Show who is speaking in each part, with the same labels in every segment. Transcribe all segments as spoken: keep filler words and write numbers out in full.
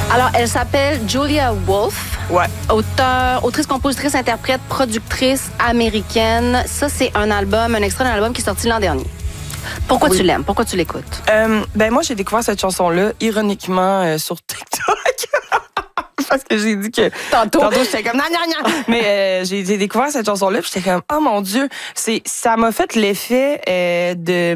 Speaker 1: Alors, elle s'appelle Julia Wolf.
Speaker 2: Ouais.
Speaker 1: Auteur, autrice, compositrice, interprète, productrice américaine. Ça, c'est un album, un extrait d'un album qui est sorti l'an dernier. Pourquoi oui. tu l'aimes? Pourquoi tu l'écoutes?
Speaker 2: Euh, ben moi, j'ai découvert cette chanson-là, ironiquement, euh, sur TikTok. Parce que j'ai dit que...
Speaker 1: Tantôt.
Speaker 2: Tantôt, j'étais comme... Non, non, non. Mais euh, j'ai, j'ai découvert cette chanson-là, puis j'étais comme... Oh mon Dieu! C'est, ça m'a fait l'effet euh, de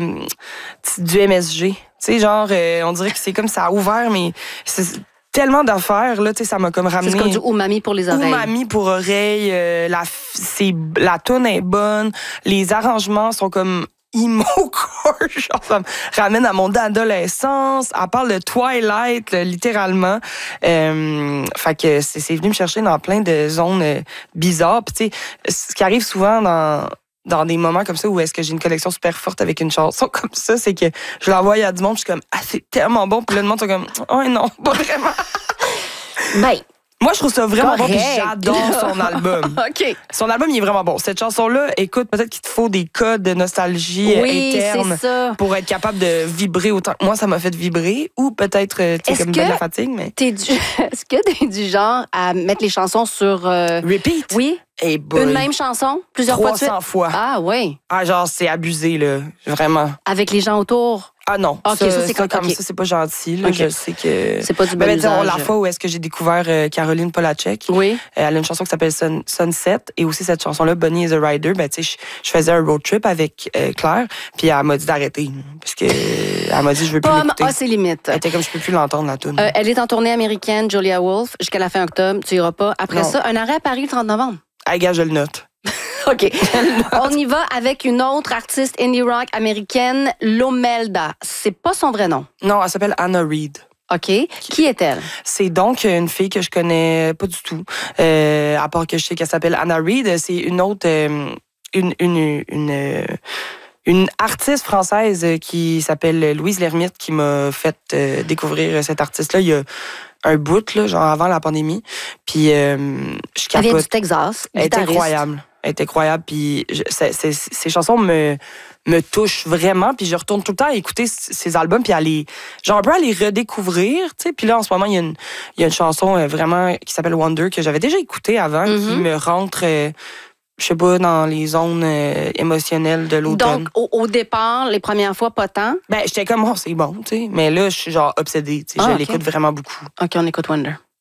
Speaker 2: du M S G. Tu sais, genre, euh, on dirait que c'est comme ça a ouvert, mais... C'est, tellement d'affaires, là, tu sais, ça m'a comme ramené...
Speaker 1: C'est comme du umami pour les oreilles.
Speaker 2: Umami pour oreilles. Euh, la, c'est, la toune est bonne. Les arrangements sont comme... emo core, genre ça me ramène à mon adolescence. Elle parle de Twilight, là, littéralement. Euh, fait que c'est, c'est venu me chercher dans plein de zones euh, bizarres. Puis tu sais, ce qui arrive souvent dans dans des moments comme ça où est-ce que j'ai une connexion super forte avec une chanson comme ça, c'est que je l'envoie à du monde, je suis comme ah c'est tellement bon, puis là le monde sont comme oh non pas vraiment.
Speaker 1: Ben.
Speaker 2: Moi, je trouve ça vraiment
Speaker 1: Correct.
Speaker 2: bon, puis j'adore son album.
Speaker 1: OK.
Speaker 2: Son album, il est vraiment bon. Cette chanson-là, écoute, peut-être qu'il te faut des codes de nostalgie
Speaker 1: oui,
Speaker 2: interne
Speaker 1: c'est ça.
Speaker 2: pour être capable de vibrer autant que moi, ça m'a fait vibrer. Ou peut-être, tu sais, comme de la fatigue, mais...
Speaker 1: T'es du... Est-ce que t'es du genre à mettre les chansons sur... Euh...
Speaker 2: Repeat?
Speaker 1: Oui.
Speaker 2: Hey boy.
Speaker 1: Une même chanson, plusieurs fois de suite?
Speaker 2: trois cents fois.
Speaker 1: Ah, oui.
Speaker 2: Ah, genre, c'est abusé, là. Vraiment.
Speaker 1: Avec les gens autour?
Speaker 2: Ah non,
Speaker 1: okay,
Speaker 2: ça,
Speaker 1: ça, c'est
Speaker 2: ça,
Speaker 1: comme,
Speaker 2: comme
Speaker 1: okay.
Speaker 2: ça, c'est pas gentil. Là.
Speaker 1: Okay.
Speaker 2: Je sais que...
Speaker 1: C'est pas du bon
Speaker 2: ben,
Speaker 1: usage.
Speaker 2: La fois où est-ce que j'ai découvert euh, Caroline Polachek,
Speaker 1: oui.
Speaker 2: euh, elle a une chanson qui s'appelle Sun, Sunset, et aussi cette chanson-là, Bunny is a Rider. Ben, tu sais, je, je faisais un road trip avec euh, Claire, puis elle m'a dit d'arrêter, parce que elle m'a dit je veux plus
Speaker 1: Pomme
Speaker 2: l'écouter.
Speaker 1: a ses limites.
Speaker 2: Elle était comme je peux plus l'entendre la tune.
Speaker 1: Euh, elle est en tournée américaine, Julia Wolf, jusqu'à la fin octobre. Tu iras pas. Après
Speaker 2: non.
Speaker 1: ça, un arrêt à Paris le trente novembre.
Speaker 2: Ah, gars, je le note.
Speaker 1: OK. On y va avec une autre artiste indie rock américaine, Lomelda. C'est pas son vrai nom.
Speaker 2: Non, elle s'appelle Anna Reid.
Speaker 1: OK. Qui est-elle?
Speaker 2: C'est donc une fille que je connais pas du tout. Euh, à part que je sais qu'elle s'appelle Anna Reid. C'est une autre... Euh, une... une, une euh, Une artiste française qui s'appelle Louise Lermite qui m'a fait euh, découvrir cette artiste-là il y a un bout, là, genre avant la pandémie. Puis euh, je capote.
Speaker 1: Elle vient du Texas.
Speaker 2: Elle est incroyable. Elle est incroyable. Puis je, c'est, c'est, ces chansons me, me touchent vraiment. Puis je retourne tout le temps à écouter ces albums puis à les, genre un peu à les redécouvrir. Tu sais. Puis là, en ce moment, il y a une, il y a une chanson vraiment qui s'appelle Wonder que j'avais déjà écoutée avant, mm-hmm. qui me rentre... Euh, je sais pas, dans les zones euh, émotionnelles de l'automne.
Speaker 1: Donc, au, au départ, les premières fois, pas tant?
Speaker 2: Ben, j'étais comme, oh, c'est bon, tu sais. Mais là, je suis genre obsédée, tu sais. Ah, je okay. l'écoute vraiment beaucoup.
Speaker 1: OK, on écoute Wonder.